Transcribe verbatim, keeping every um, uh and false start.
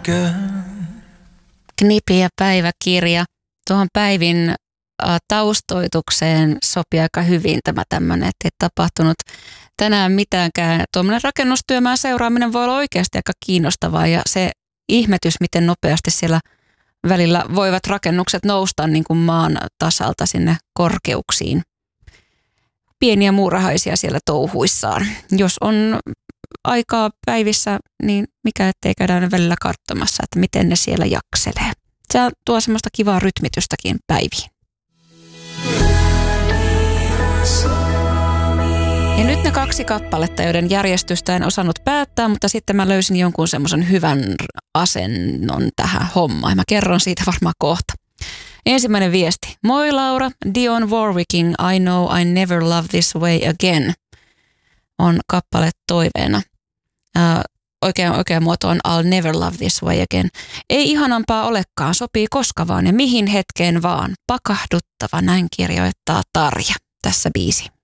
Knipi ja päiväkirja. Tuohon Päivin äh, taustoitukseen sopii aika hyvin tämä tämmöinen, että ei tapahtunut tänään mitäänkään. Tuommoinen rakennustyömaan seuraaminen voi olla oikeasti aika kiinnostavaa ja se ihmetys, miten nopeasti siellä välillä voivat rakennukset nousta niin kuin maan tasalta sinne korkeuksiin. Pieniä muurahaisia siellä touhuissaan. Jos on aikaa päivissä, niin mikä ettei käydä aina välillä katsomassa, että miten ne siellä jakselee. Se tuo semmoista kivaa rytmitystäkin päiviin. Ja nyt ne kaksi kappaletta, joiden järjestystä en osannut päättää, mutta sitten mä löysin jonkun semmoisen hyvän asennon tähän hommaan. Mä kerron siitä varmaan kohta. Ensimmäinen viesti. Moi Laura, Dionne Warwickin I Know I Never Love This Way Again on kappale toiveena. Uh, oikea, oikea muoto on I'll Never Love This Way Again. Ei ihanampaa olekaan, sopii koska vaan ja mihin hetkeen vaan. Pakahduttava, näin kirjoittaa Tarja. Tässä biisi.